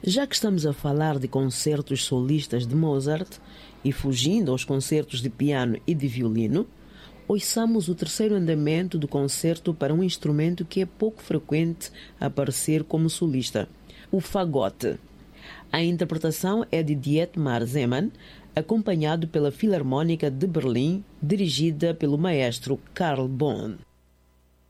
Já que estamos a falar de concertos solistas de Mozart e fugindo aos concertos de piano e de violino, ouçamos o terceiro andamento do concerto para um instrumento que é pouco frequente aparecer como solista, o fagote. A interpretação é de Dietmar Zeman, acompanhado pela Filarmônica de Berlim, dirigida pelo maestro Karl Bonn.